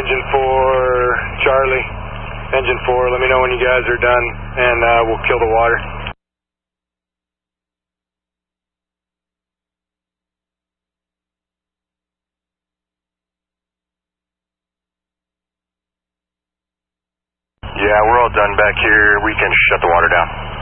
Engine 4, Charlie. Engine 4, let me know when you guys are done, and we'll kill the water. Yeah, we're all done back here. We can shut the water down.